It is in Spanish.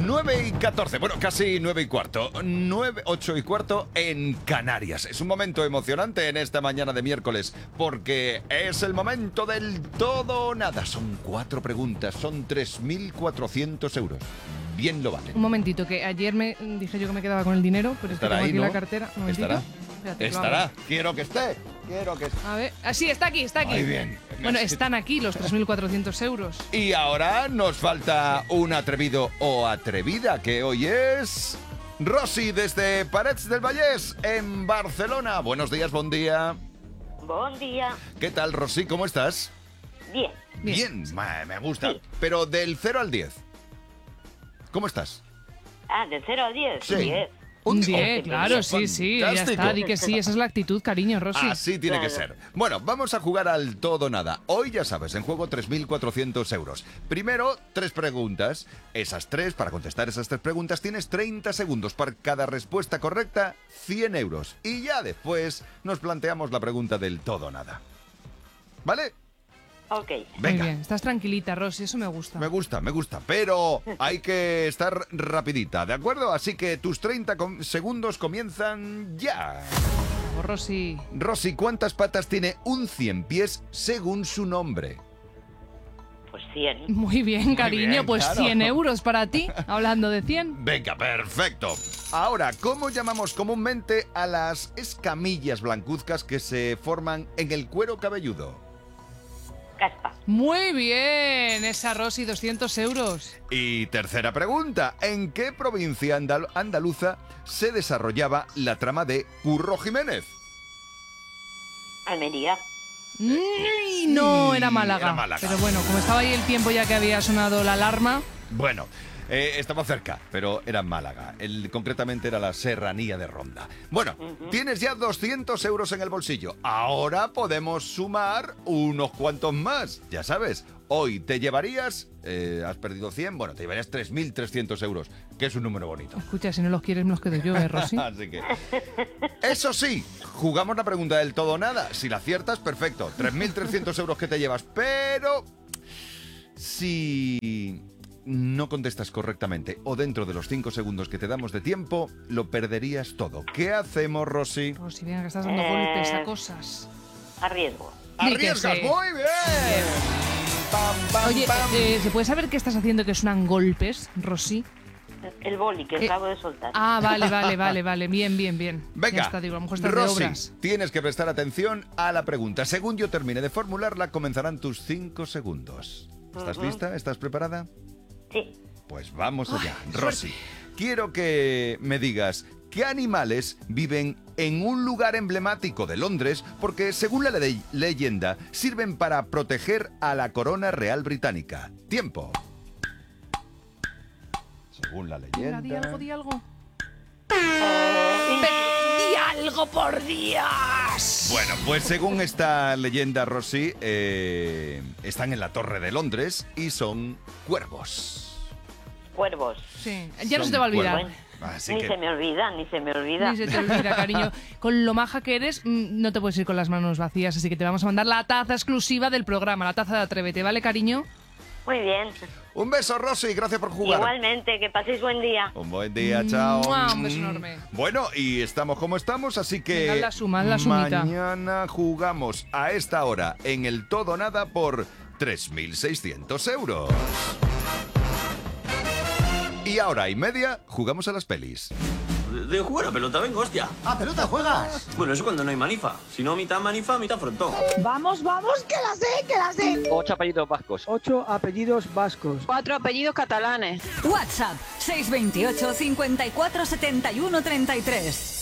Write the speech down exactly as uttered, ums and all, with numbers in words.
nueve y catorce, bueno, casi nueve y cuarto. nueve, ocho y cuarto en Canarias. Es un momento emocionante en esta mañana de miércoles, porque es el momento del todo o nada. Son cuatro preguntas, son tres mil cuatrocientos euros. Bien lo vale. Un momentito, que ayer me dije yo que me quedaba con el dinero, pero es que Estará tengo ahí, aquí ¿no? la cartera. Un momentito. Estará. Espérate, lo Estará. abro. Quiero que esté. Quiero que esté. A ver, ah, sí, está aquí, está aquí. Muy bien. Bueno, están aquí los tres mil cuatrocientos euros. Y ahora nos falta un atrevido o atrevida, que hoy es Rosy desde Parets del Vallès, en Barcelona. Buenos días, buen día. Buen día. ¿Qué tal, Rosy? ¿Cómo estás? Bien. Bien. Bien, ma- me gusta. Sí. Pero del cero al diez, ¿cómo estás? Ah, de cero a diez. Sí. diez. Un diez. diez, claro, sí, sí, ya Fantástico. está. Di que sí, esa es la actitud, cariño, Rosy. Así tiene que Claro. ser. Bueno, vamos a jugar al todo o nada. Hoy, ya sabes, en juego tres mil cuatrocientos euros. Primero, tres preguntas. Esas tres, para contestar esas tres preguntas, tienes treinta segundos. Para cada respuesta correcta, cien euros. Y ya después nos planteamos la pregunta del todo o nada. ¿Vale? Ok. Venga. Muy bien, estás tranquilita, Rosy, eso me gusta. Me gusta, me gusta, pero hay que estar rapidita, ¿de acuerdo? Así que tus treinta com- segundos comienzan ya. Vamos, Rosy. Rosy, ¿cuántas patas tiene un cien pies según su nombre? Pues cien. Muy bien, cariño, bien, pues claro. cien euros para ti, hablando de cien. Venga, perfecto. Ahora, ¿cómo llamamos comúnmente a las escamillas blancuzcas que se forman en el cuero cabelludo? Caspa. Muy bien, esa Rosy, doscientos euros. Y tercera pregunta, ¿en qué provincia andal- andaluza se desarrollaba la trama de Curro Jiménez? Almería. Mm, no, era Málaga. Era Málaga. Pero bueno, como estaba ahí el tiempo ya que había sonado la alarma. Bueno, eh, estaba cerca, pero era en Málaga. El, concretamente era la Serranía de Ronda. Bueno, tienes ya doscientos euros en el bolsillo. Ahora podemos sumar unos cuantos más. Ya sabes, hoy te llevarías, eh, has perdido cien, bueno, te llevarías tres mil trescientos euros, que es un número bonito. Escucha, si no los quieres me los quedo yo, ¿eh, Rosy? Así que, eso sí, jugamos la pregunta del todo o nada. Si la aciertas, perfecto. tres mil trescientos euros que te llevas. Pero si no contestas correctamente o dentro de los cinco segundos que te damos de tiempo, lo perderías todo. ¿Qué hacemos, Rosy? Rosy, venga, que estás dando Eh. golpes a cosas. A riesgo. Di que ¡Arriesgas! sí. ¡Muy bien! Pam, pam, Oye, pam. eh, ¿se puede saber qué estás haciendo que suenan golpes, Rosy? El boli que Eh, acabo de soltar. Ah, vale, vale, vale, vale. Bien, bien, bien. Venga, Ya está, digo, a lo mejor estás de Rosy, obras. tienes que prestar atención a la pregunta. Según yo termine de formularla, comenzarán tus cinco segundos. ¿Estás Ujú. lista? ¿Estás preparada? Sí. Pues vamos allá. Rosy, quiero que me digas qué animales viven en un lugar emblemático de Londres porque, según la le- leyenda, sirven para proteger a la corona real británica. Tiempo. Según la Venga, leyenda... di algo, di algo. Eh, ¡Di algo, por Dios! Bueno, pues según esta leyenda, Rosy, eh, están en la Torre de Londres y son cuervos. Cuervos. Sí, ya no Son se te va a olvidar. cuervos. Así Ni que... se me olvida, ni se me olvida. Ni se te olvida, cariño. Con lo maja que eres, mm, no te puedes ir con las manos vacías, así que te vamos a mandar la taza exclusiva del programa, la taza de Atrévete, ¿vale, cariño? Muy bien. Un beso, Rosy, gracias por jugar. Igualmente, que paséis buen día. Un buen día, chao. ¡Mua! Un beso enorme. Bueno, y estamos como estamos, así que Venga, haz la suma, haz la sumita. mañana jugamos a esta hora en el todo o nada por tres mil seiscientos euros. Y ahora y media jugamos a las pelis. De jugar a pelota, vengo, hostia. ¿A pelota juegas? Bueno, eso cuando no hay manifa. Si no, mitad manifa, mitad frontón. Vamos, vamos, que la sé, que la sé. Ocho apellidos vascos. Ocho apellidos vascos. Cuatro apellidos catalanes. WhatsApp seis dos ocho, cincuenta y cuatro, setenta y uno, treinta y tres.